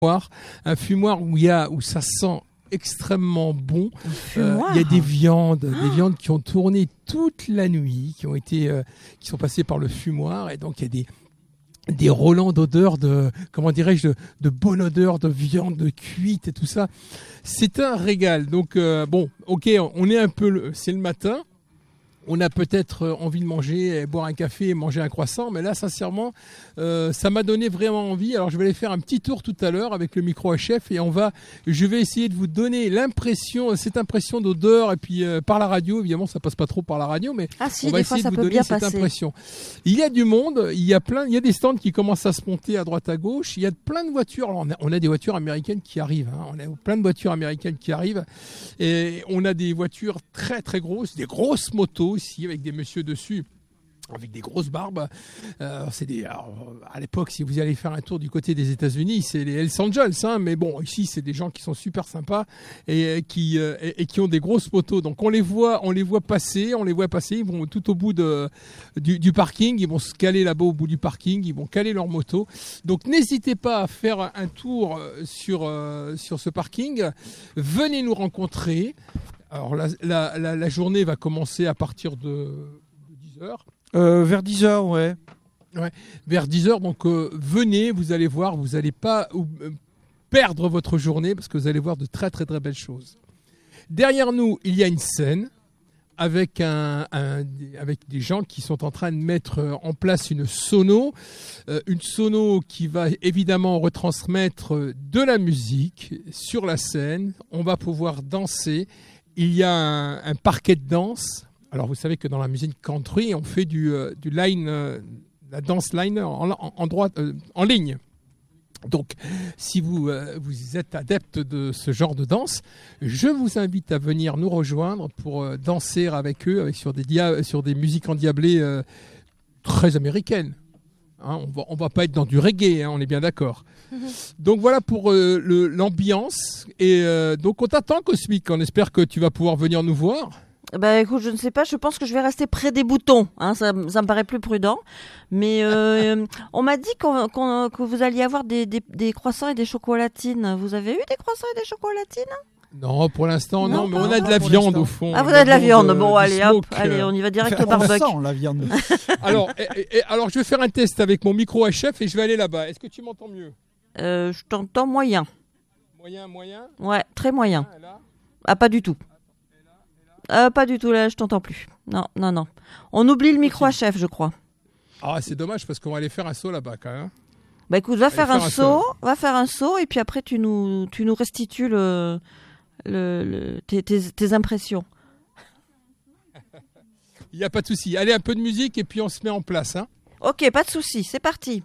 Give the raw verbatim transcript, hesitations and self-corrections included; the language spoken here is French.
fumoir, un fumoir où il y a, où ça sent extrêmement bon. Euh, il y a des viandes, oh. des viandes qui ont tourné toute la nuit, qui ont été, euh, qui sont passées par le fumoir, et donc il y a des des relents d'odeur de, comment dirais-je, de, de bonne odeur de viande, de cuite et tout ça. C'est un régal. Donc euh, bon, ok, on est un peu, le, c'est le matin. On a peut-être envie de manger, boire un café et manger un croissant, mais là, sincèrement, euh, ça m'a donné vraiment envie. Alors, je vais aller faire un petit tour tout à l'heure avec le micro H F et on va, je vais essayer de vous donner l'impression, cette impression d'odeur, et puis euh, par la radio, évidemment, ça passe pas trop par la radio, mais ah, si, on va des essayer fois, de ça vous peut donner bien cette passer. impression. Il y a du monde, il y a plein, il y a des stands qui commencent à se monter à droite à gauche. Il y a plein de voitures. Alors, on a, on a des voitures américaines qui arrivent. Hein. On a plein de voitures américaines qui arrivent et on a des voitures très très grosses, des grosses motos ici avec des messieurs dessus avec des grosses barbes. Euh, c'est des, alors, à l'époque, si vous allez faire un tour du côté des États-Unis, c'est les Hells Angels, hein, mais bon, ici, c'est des gens qui sont super sympas et, et qui euh, et, et qui ont des grosses motos. Donc on les voit, on les voit passer, on les voit passer. Ils vont tout au bout de du, du parking, ils vont se caler là-bas au bout du parking, ils vont caler leur moto. Donc n'hésitez pas à faire un tour sur euh, sur ce parking. Venez nous rencontrer. Alors la la, la, la journée va commencer à partir de dix heures. Euh, vers dix heures, ouais. Ouais, vers dix heures, donc euh, venez, vous allez voir, vous n'allez pas euh, perdre votre journée parce que vous allez voir de très très très belles choses. Derrière nous, il y a une scène avec, un, un, avec des gens qui sont en train de mettre en place une sono, euh, une sono qui va évidemment retransmettre de la musique sur la scène. On va pouvoir danser. Il y a un, un parquet de danse. Alors, vous savez que dans la musique country, on fait du, euh, du line, euh, la danse line en, en, en, droite, euh, en ligne. Donc, si vous, euh, vous êtes adepte de ce genre de danse, je vous invite à venir nous rejoindre pour euh, danser avec eux avec, sur, des dia- sur des musiques endiablées euh, très américaines. Hein, on va, on va pas être dans du reggae, hein, on est bien d'accord. Mm-hmm. Donc voilà pour euh, le, l'ambiance. Et euh, donc, on t'attend, Cosmic. On espère que tu vas pouvoir venir nous voir. Bah écoute, je ne sais pas, je pense que je vais rester près des boutons, hein, ça, ça me paraît plus prudent. Mais euh, on m'a dit qu'on, qu'on, que vous alliez avoir des, des, des croissants et des chocolatines. Vous avez eu des croissants et des chocolatines ? Non, pour l'instant, non, non mais on a de la pour viande l'instant. au fond. Ah, vous avez de la viande, de, bon, allez, hop, smoke, allez, on y va direct enfin, au barbecue. On sent la viande. alors, et, et, alors, je vais faire un test avec mon micro H F et je vais aller là-bas. Est-ce que tu m'entends mieux ? euh, Je t'entends moyen. Moyen, moyen ? Ouais, très moyen. Ah, là ? Ah, pas du tout. Euh, pas du tout, là, je t'entends plus. Non, non, non. On oublie le micro à chef, je crois. Ah, c'est dommage parce qu'on va aller faire un saut là-bas quand même. Bah écoute, va faire, faire un un saut, saut. va faire un saut, et puis après tu nous, tu nous restitues le, le, le tes, tes, tes impressions. Il n'y a pas de souci. Allez, un peu de musique et puis on se met en place. Hein. Ok, pas de souci, c'est parti.